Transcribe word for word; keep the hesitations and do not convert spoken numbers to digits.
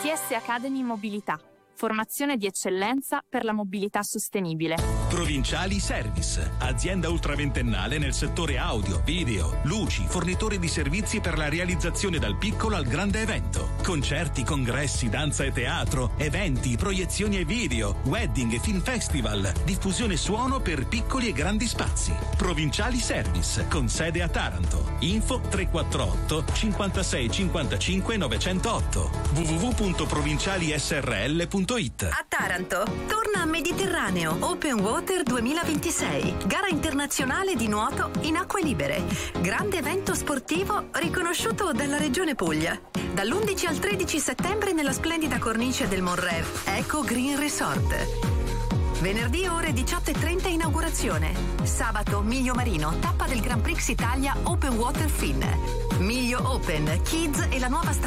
T S Academy Mobilità. Formazione di eccellenza per la mobilità sostenibile. Provinciali Service, azienda ultraventennale nel settore audio, video, luci, fornitore di servizi per la realizzazione dal piccolo al grande evento. Concerti, congressi, danza e teatro, eventi, proiezioni e video, wedding e film festival, diffusione suono per piccoli e grandi spazi. Provinciali Service, con sede a Taranto. Info tre quattro otto cinquantasei cinquantacinque novecentotto w w w punto provinciali s r l punto it. A Taranto torna Mediterraneo Open Water duemilaventisei, gara internazionale di nuoto in acque libere, grande evento sportivo riconosciuto dalla Regione Puglia. Dall'undici al tredici settembre nella splendida cornice del Monrev Eco Green Resort. Venerdì ore diciotto e trenta inaugurazione. Sabato Miglio Marino, tappa del Grand Prix Italia Open Water Fin. Miglio Open, Kids e la nuova stazione